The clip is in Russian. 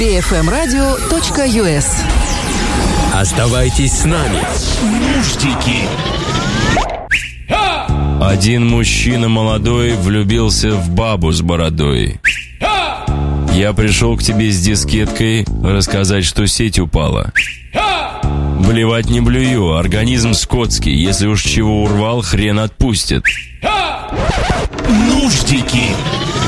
bfmradio.us. Оставайтесь с нами. Нуждики. Один мужчина молодой влюбился в бабу с бородой. Я пришел к тебе с дискеткой рассказать, что сеть упала. Блевать не блюю, организм скотский. Если уж чего урвал, хрен отпустит. Нуждики.